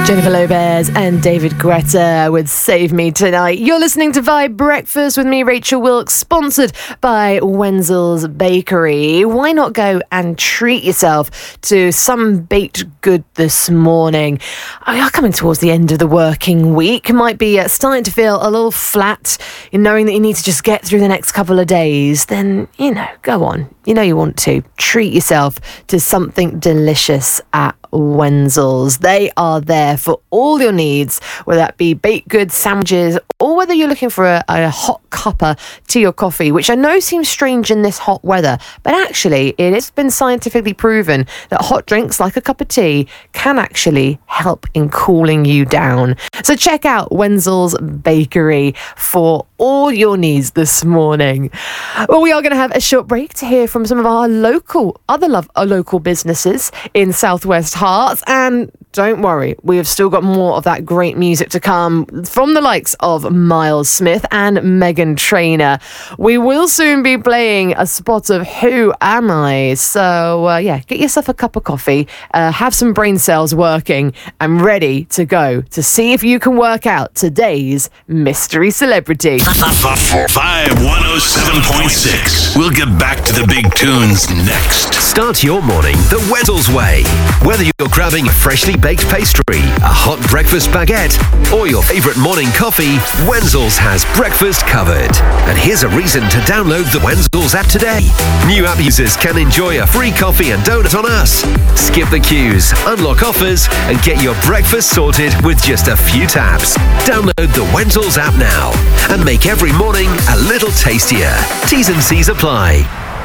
Jennifer Lopez and David Guetta with Save Me Tonight. You're listening to Vibe Breakfast with me, Rachel Wilkes, sponsored by Wenzel's Bakery. Why not go and treat yourself to some baked good this morning? We are coming towards the end of the working week. Might be starting to feel a little flat in knowing that you need to just get through the next couple of days. Then, go on. You want to. Treat yourself to something delicious at Wenzel's. They are there for all your needs, whether that be baked goods, sandwiches, or whether you're looking for a hot cuppa tea or coffee, which I know seems strange in this hot weather, but actually it has been scientifically proven that hot drinks like a cup of tea can actually help in cooling you down. So check out Wenzel's Bakery for all your needs this morning. Well, we are going to have a short break to hear from some of our local businesses in Southwest Hearts, and don't worry, we have still got more of that great music to come from the likes of Miles Smith and Megan Trainor. We will soon be playing a spot of Who Am I? So, get yourself a cup of coffee, have some brain cells working and ready to go to see if you can work out today's mystery celebrity. Vibe 107.6. We'll get back to the big tunes next. Start your morning the Wenzel's way. Whether you're grabbing a freshly baked pastry, a hot breakfast baguette, or your favourite morning coffee, Wenzel's has breakfast covered. And here's a reason to download the Wenzel's app today. New app users can enjoy a free coffee and donut on us. Skip the queues, unlock offers, and get your breakfast sorted with just a few taps. Download the Wenzel's app now and make every morning a little tastier. T's and C's apply.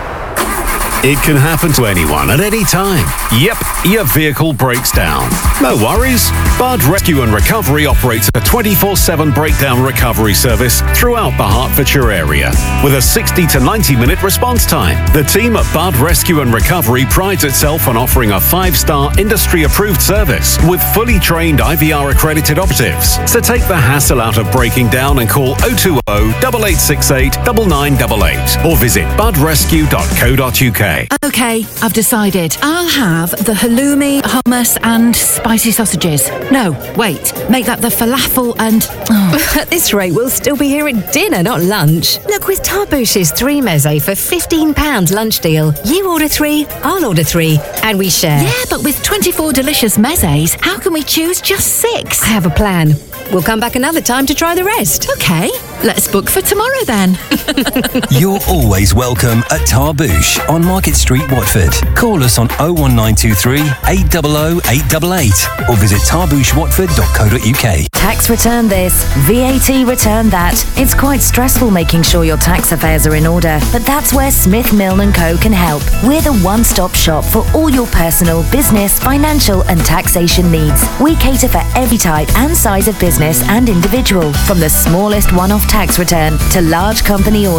It can happen to anyone at any time. Yep, your vehicle breaks down. No worries. Bud Rescue and Recovery operates a 24/7 breakdown recovery service throughout the Hertfordshire area with a 60 to 90-minute response time. The team at Bud Rescue and Recovery prides itself on offering a 5-star industry-approved service with fully trained IVR-accredited operatives. So take the hassle out of breaking down and call 020 8868 9988 or visit budrescue.co.uk. Okay, I've decided. I'll have the halloumi, hummus and spicy sausages. No, wait, make that the falafel and... At this rate, we'll still be here at dinner, not lunch. Look, with Tarbouche's 3 meze for £15 lunch deal, you order 3, I'll order 3, and we share. Yeah, but with 24 delicious mezes, how can we choose just 6? I have a plan. We'll come back another time to try the rest. Okay, let's book for tomorrow then. You're always welcome at Tarbouche on Market Street, Watford. Call us on 01923 800 888 or visit tarbouchewatford.co.uk. Tax return this, VAT return that. It's quite stressful making sure your tax affairs are in order, but that's where Smith Milne & Co can help. We're the one-stop shop for all your personal, business, financial and taxation needs. We cater for every type and size of business and individual, from the smallest one-off tax return to large company